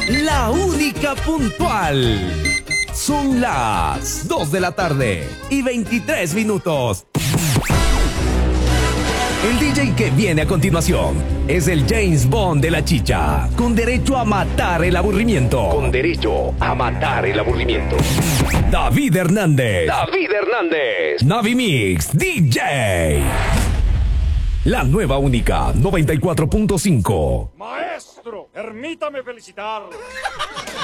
la única puntual. Son las 2 de la tarde y 23 minutos. El DJ que viene a continuación es el James Bond de la chicha, con derecho a matar el aburrimiento. Con derecho a matar el aburrimiento. David Hernández. David Hernández. Navimix DJ. La nueva única 94.5. Maestro, permítame felicitarlo.